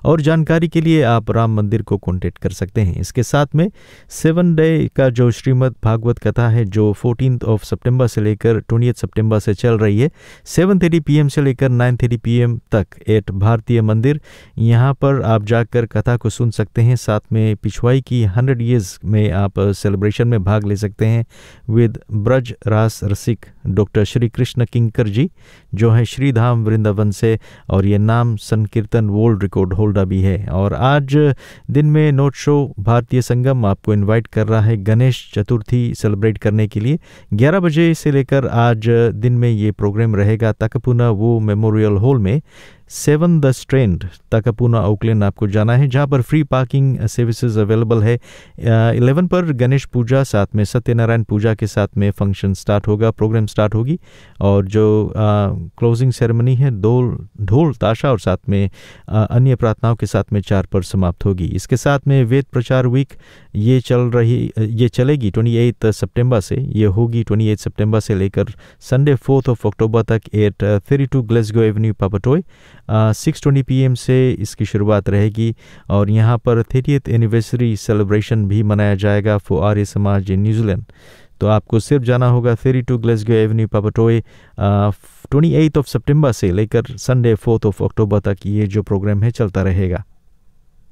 और जानकारी के लिए आप राम मंदिर को कॉन्टेक्ट कर सकते हैं। इसके साथ में 7 डे का जो श्रीमद् भागवत कथा है जो 14 सितंबर से लेकर 20 सितंबर से चल रही है, 7:30 PM से लेकर 9:30 PM तक एट भारतीय मंदिर, यहाँ पर आप जाकर कथा को सुन सकते हैं। साथ में पिछवाई की 100 ईयर्स में आप सेलिब्रेशन में भाग ले सकते हैं विद ब्रज रास रसिक डॉक्टर श्री कृष्ण किंकर जी, जो है श्रीधाम वृंदावन से, और ये नाम संकीर्तन वर्ल्ड रिकॉर्ड होल्डर भी है। और आज दिन में नोट शो भारतीय संगम आपको इनवाइट कर रहा है गणेश चतुर्थी सेलिब्रेट करने के लिए। 11 बजे से लेकर आज दिन में ये प्रोग्राम रहेगा तकपुना वो मेमोरियल हॉल में, 7 द स्ट्रैंड तकपुना ओकलैंड आपको जाना है, जहाँ पर फ्री पार्किंग सर्विसेज अवेलेबल है। 11 पर गणेश पूजा, साथ में सत्यनारायण पूजा के साथ में फंक्शन स्टार्ट होगा, प्रोग्राम स्टार्ट होगी, और जो क्लोजिंग सेरेमनी है ढोल ताशा और साथ में अन्य प्रार्थनाओं के साथ में 4 पर समाप्त होगी। इसके साथ में वेद प्रचार वीक ये चलेगी 28 सितंबर से, ये होगी 28 सितंबर से लेकर संडे 4 अक्टूबर तक एट 32 ग्लेसगो एवेन्यू पापाटोय। 6:20 PM से इसकी शुरुआत रहेगी, और यहाँ पर 30th एनिवर्सरी सेलिब्रेशन भी मनाया जाएगा for Arya Samaj in New Zealand. तो आपको सिर्फ जाना होगा 32 ग्लेसगो एवेन्यू पापाटोय 28 सितंबर से लेकर संडे 4 अक्टूबर तक ये जो प्रोग्राम है चलता रहेगा।